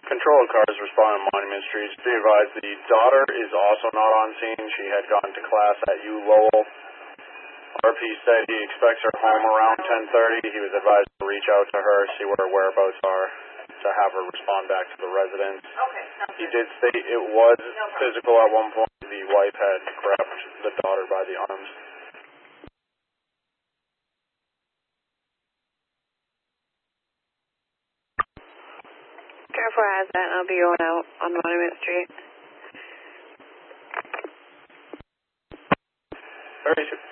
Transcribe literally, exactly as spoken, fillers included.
Control cars respond on Monument Street. Be advised, the daughter is also not on scene. She had gone to class at U Lowell. R P said he expects her home around ten thirty. He was advised to reach out to her, see what her whereabouts are, to have her respond back to the residence. Okay. He did state it was physical at one point. The wife had grabbed the daughter by the arms. Careful has that, and I'll be going out on Monument Street. Very